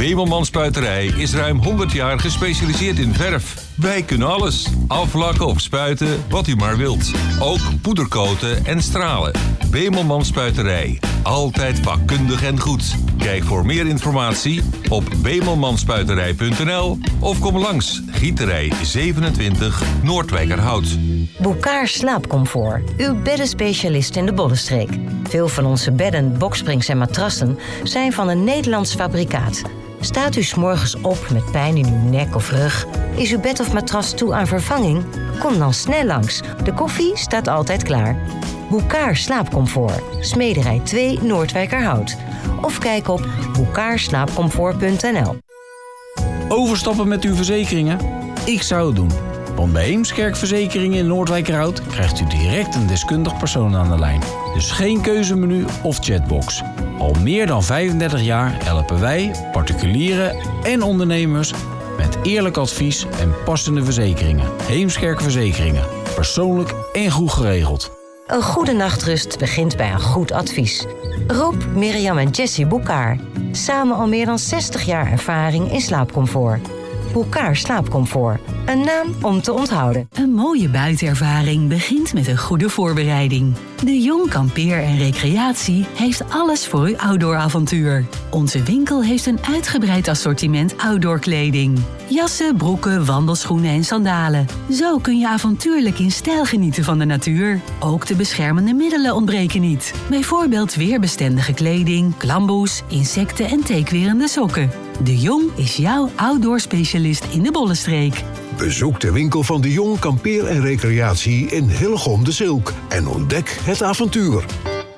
Bemelman Spuiterij is ruim 100 jaar gespecialiseerd in verf. Wij kunnen alles. Aflakken of spuiten, wat u maar wilt. Ook poedercoaten en stralen. Bemelman Spuiterij. Altijd vakkundig en goed. Kijk voor meer informatie op bemelmanspuiterij.nl of kom langs Gieterij 27 Noordwijkerhout. Bouckaert Slaapcomfort, uw beddenspecialist in de Bollenstreek. Veel van onze bedden, boksprings en matrassen zijn van een Nederlands fabrikaat. Staat u 's morgens op met pijn in uw nek of rug? Is uw bed of matras toe aan vervanging? Kom dan snel langs. De koffie staat altijd klaar. Bouckaert Slaapcomfort, Smederij 2 Noordwijkerhout. Of kijk op bouckaertslaapcomfort.nl. Overstappen met uw verzekeringen? Ik zou het doen. Want bij Heemskerk Verzekeringen in Noordwijkerhout krijgt u direct een deskundig persoon aan de lijn. Dus geen keuzemenu of chatbox. Al meer dan 35 jaar helpen wij, particulieren en ondernemers met eerlijk advies en passende verzekeringen. Heemskerk Verzekeringen. Persoonlijk en goed geregeld. Een goede nachtrust begint bij een goed advies. Rob, Mirjam en Jessie Bouckaert. Samen al meer dan 60 jaar ervaring in slaapcomfort. Bouckaert Slaapcomfort. Een naam om te onthouden. Een mooie buitenervaring begint met een goede voorbereiding. De Jong Kampeer en Recreatie heeft alles voor uw outdooravontuur. Onze winkel heeft een uitgebreid assortiment outdoorkleding. Jassen, broeken, wandelschoenen en sandalen. Zo kun je avontuurlijk in stijl genieten van de natuur. Ook de beschermende middelen ontbreken niet. Bijvoorbeeld weerbestendige kleding, klamboes, insecten en teekwerende sokken. De Jong is jouw outdoor specialist in de Bollenstreek. Bezoek de winkel van De Jong Kampeer en Recreatie in Hillegom de Zilk en ontdek het avontuur.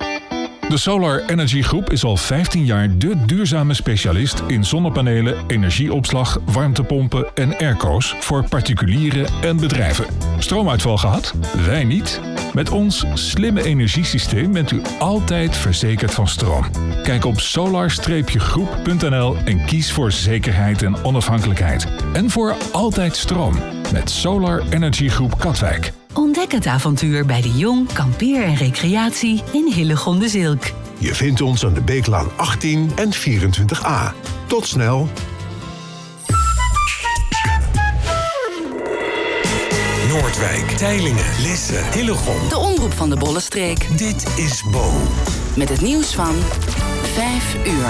De Solar Energy Groep is al 15 jaar de duurzame specialist in zonnepanelen, energieopslag, warmtepompen en airco's voor particulieren en bedrijven. Stroomuitval gehad? Wij niet. Met ons slimme energiesysteem bent u altijd verzekerd van stroom. Kijk op solar-groep.nl en kies voor zekerheid en onafhankelijkheid. En voor altijd stroom met Solar Energy Groep Katwijk. Ontdek het avontuur bij De Jong Kampeer en Recreatie in Hillegom de Zilk. Je vindt ons aan de Beeklaan 18 en 24a. Tot snel. Noordwijk, Teylingen, Lisse, Hillegom. De omroep van de Bollenstreek. Dit is Bo. Met het nieuws van 5 uur.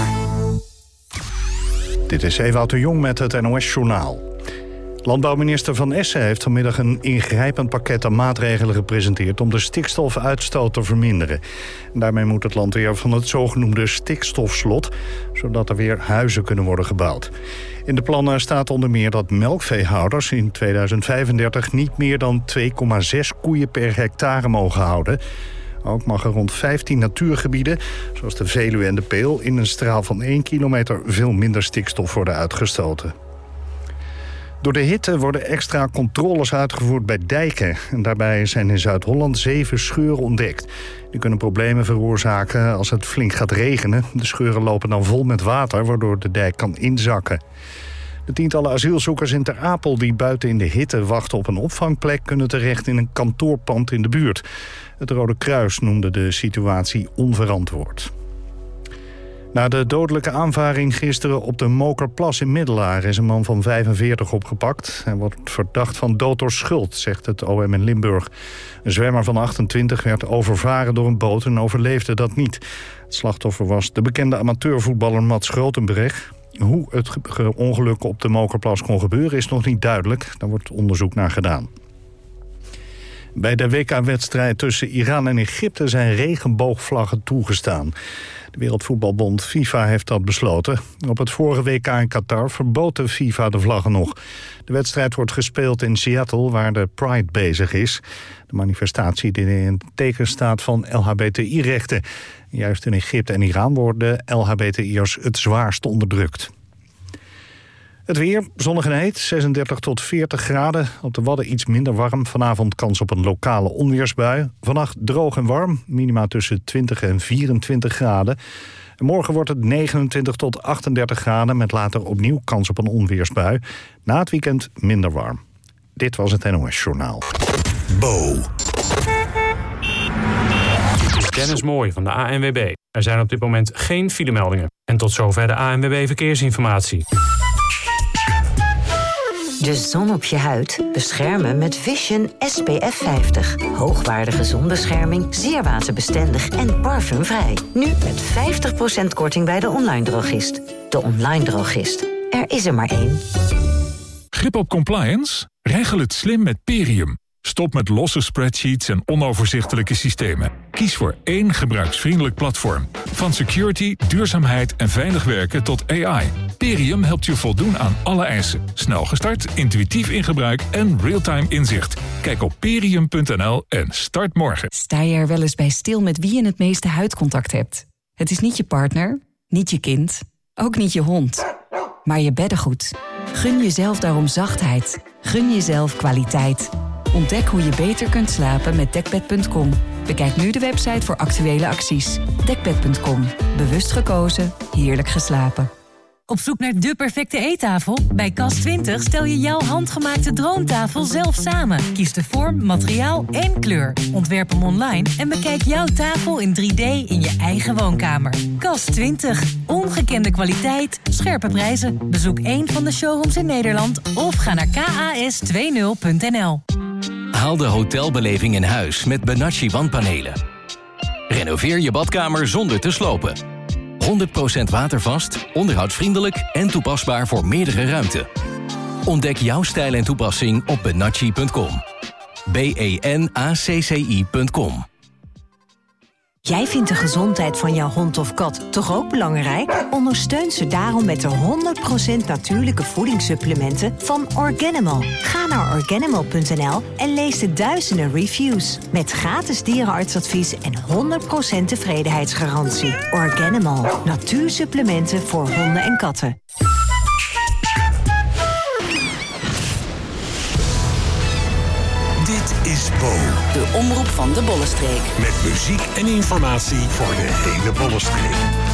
Dit is Ewout de Jong met het NOS-journaal. Landbouwminister Van Essen heeft vanmiddag een ingrijpend pakket aan maatregelen gepresenteerd om de stikstofuitstoot te verminderen. En daarmee moet het land weer van het zogenoemde stikstofslot, zodat er weer huizen kunnen worden gebouwd. In de plannen staat onder meer dat melkveehouders in 2035 niet meer dan 2,6 koeien per hectare mogen houden. Ook mag er rond 15 natuurgebieden, zoals de Veluwe en de Peel, in een straal van 1 kilometer veel minder stikstof worden uitgestoten. Door de hitte worden extra controles uitgevoerd bij dijken. En daarbij zijn in Zuid-Holland 7 scheuren ontdekt. Die kunnen problemen veroorzaken als het flink gaat regenen. De scheuren lopen dan vol met water, waardoor de dijk kan inzakken. De tientallen asielzoekers in Ter Apel die buiten in de hitte wachten op een opvangplek kunnen terecht in een kantoorpand in de buurt. Het Rode Kruis noemde de situatie onverantwoord. Na de dodelijke aanvaring gisteren op de Mokerplas in Middelaar is een man van 45 opgepakt. Hij wordt verdacht van dood door schuld, zegt het OM in Limburg. Een zwemmer van 28 werd overvaren door een boot en overleefde dat niet. Het slachtoffer was de bekende amateurvoetballer Mats Grotenberg. Hoe het ongeluk op de Mokerplas kon gebeuren is nog niet duidelijk. Daar wordt onderzoek naar gedaan. Bij de WK-wedstrijd tussen Iran en Egypte zijn regenboogvlaggen toegestaan. De Wereldvoetbalbond FIFA heeft dat besloten. Op het vorige WK in Qatar verbood de FIFA de vlaggen nog. De wedstrijd wordt gespeeld in Seattle, waar de Pride bezig is. De manifestatie die in het teken staat van LHBTI-rechten. Juist in Egypte en Iran worden LHBTI'ers het zwaarst onderdrukt. Het weer, zonnig en heet, 36 tot 40 graden. Op de Wadden iets minder warm. Vanavond kans op een lokale onweersbui. Vannacht droog en warm, minima tussen 20 en 24 graden. En morgen wordt het 29 tot 38 graden... met later opnieuw kans op een onweersbui. Na het weekend minder warm. Dit was het NOS Journaal. Bo. Dennis Mooij van de ANWB. Er zijn op dit moment geen filemeldingen. En tot zover de ANWB Verkeersinformatie. De zon op je huid beschermen met Vision SPF 50. Hoogwaardige zonbescherming, zeer waterbestendig en parfumvrij. Nu met 50% korting bij de online drogist. De online drogist. Er is er maar één. Grip op compliance? Regel het slim met Perium. Stop met losse spreadsheets en onoverzichtelijke systemen. Kies voor één gebruiksvriendelijk platform. Van security, duurzaamheid en veilig werken tot AI. Perium helpt je voldoen aan alle eisen. Snel gestart, intuïtief in gebruik en real-time inzicht. Kijk op perium.nl en start morgen. Sta je er wel eens bij stil met wie je het meeste huidcontact hebt? Het is niet je partner, niet je kind, ook niet je hond, maar je beddengoed. Gun jezelf daarom zachtheid. Gun jezelf kwaliteit. Ontdek hoe je beter kunt slapen met Dekbed.com. Bekijk nu de website voor actuele acties. Dekbed.com. Bewust gekozen, heerlijk geslapen. Op zoek naar de perfecte eettafel? Bij Cas20 stel je jouw handgemaakte droomtafel zelf samen. Kies de vorm, materiaal en kleur. Ontwerp hem online en bekijk jouw tafel in 3D in je eigen woonkamer. Cas20. Ongekende kwaliteit, scherpe prijzen. Bezoek één van de showrooms in Nederland of ga naar kas20.nl. Haal de hotelbeleving in huis met Benacci wandpanelen. Renoveer je badkamer zonder te slopen. 100% watervast, onderhoudsvriendelijk en toepasbaar voor meerdere ruimten. Ontdek jouw stijl en toepassing op benacci.com. benacci.com. Jij vindt de gezondheid van jouw hond of kat toch ook belangrijk? Ondersteun ze daarom met de 100% natuurlijke voedingssupplementen van Organimal. Ga naar Organimal.nl en lees de duizenden reviews. Met gratis dierenartsadvies en 100% tevredenheidsgarantie. Organimal. Natuursupplementen voor honden en katten. Dit is Bo. De omroep van de Bollenstreek. Met muziek en informatie voor de hele Bollenstreek.